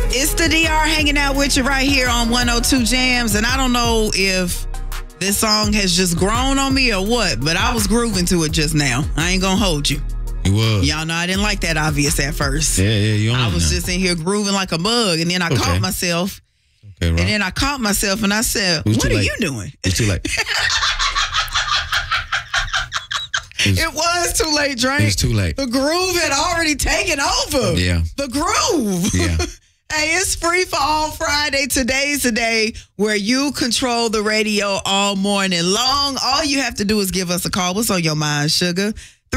It's the DR hanging out with you right here on 102 Jams. And I don't know if this song has just grown on me or what, but I was grooving to it just now. I ain't gonna hold you. You was. Y'all know I didn't like that obvious at first. Yeah, you I was now. just in here grooving like a bug, and then I caught myself. Okay, right. And then I caught myself and I said, what are you doing? It's too late. It was too late, Drake. It was too late. The groove had already taken over. Yeah. The groove. Yeah. Hey, it's Free for All Friday. Today's the day where you control the radio all morning long. All you have to do is give us a call. What's on your mind, sugar?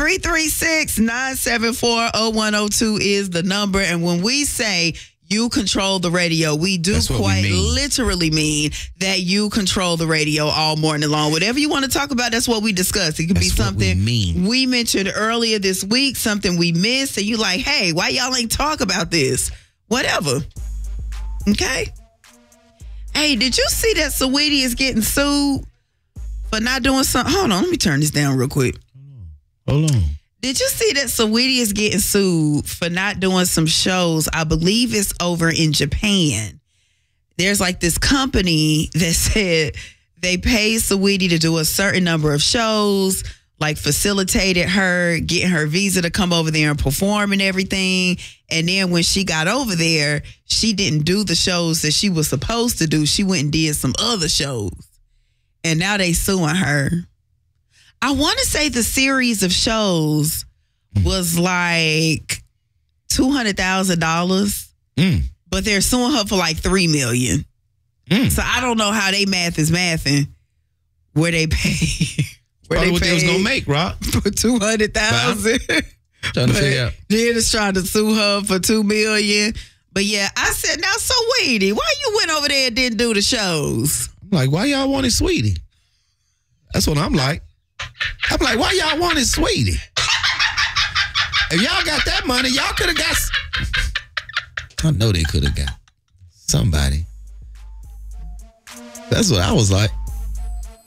336-974-0102 is the number. And when we say you control the radio, we do quite literally mean that you control the radio all morning long. Whatever you want to talk about, that's what we discuss. It could be something we mentioned earlier this week, something we missed, and you like, hey, why y'all ain't talk about this? Whatever. Okay? Hey, did you see that Saweetie is getting sued for not doing something? Hold on, let me turn this down real quick. Hold on. Did you see that Saweetie is getting sued for not doing some shows? I believe it's over in Japan. There's like this company that said they paid Saweetie to do a certain number of shows, like facilitated her, getting her visa to come over there and perform and everything. And then when she got over there, she didn't do the shows that she was supposed to do. She went and did some other shows. And now they suing her. I want to say the series of shows was like $200,000, but they're suing her for like $3 million. So I don't know how they math is mathing. Where they pay, Probably what they was gonna make, Rob, for $200,000. Trying to figure out. Then it's trying to sue her for $2 million. But yeah, I said, now Saweetie, why you went over there and didn't do the shows? I'm like, why y'all wanted Sweetie? That's what I'm like. I'm like, why y'all wanted Sweetie? If y'all got that money, y'all could have got. I know they could have got somebody. That's what I was like.